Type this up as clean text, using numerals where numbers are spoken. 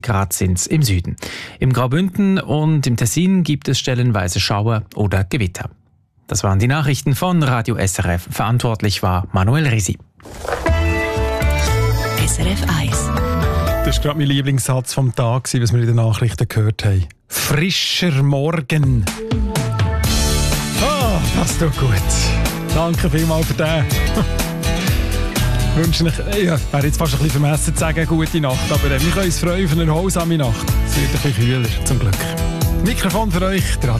Grad sind es im Süden. Im Graubünden und im Tessin gibt es stellenweise Schauer oder Gewitter. Das waren die Nachrichten von Radio SRF. Verantwortlich war Manuel Risi. SRF 1. Das war gerade mein Lieblingssatz vom Tag, was wir in den Nachrichten gehört haben. Frischer Morgen. Das tut gut. Danke vielmals für den. Ich wünsche euch, wäre jetzt fast ein bisschen vermessen zu sagen, gute Nacht, aber wir können uns freuen auf eine erholsame Nacht. Es wird ein bisschen kühler, zum Glück. Mikrofon für euch, der